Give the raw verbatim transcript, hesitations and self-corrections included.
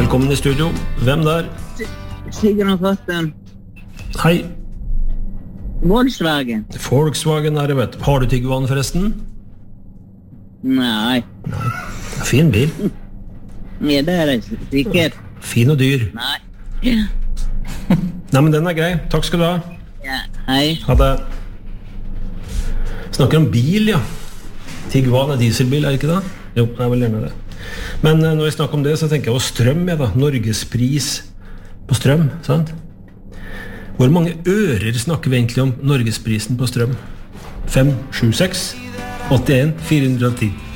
Velkommen i studio. Hvem der? Sigrun Fossen. Hei. Volkswagen. Volkswagen er det, vet du. Har du Tiguan forresten? Nei. Nei. Fin bil. Ja, det er det sikkert. Fin og dyr. Nei. Nei, men den er grei. Takk skal du ha. Ja, hei. Ha det. Snakker om bil, ja. Tiguan er dieselbil, er det ikke det? Jo, jeg vil gjerne det. Men eh, når jeg snakker om det, så tenker jeg på strøm, ja da. Norgespris på strøm, sant? Hvor mange ører snakker vi egentlig om Norgesprisen på strøm? fem, sju, seks, åttien, fire hundre og ti.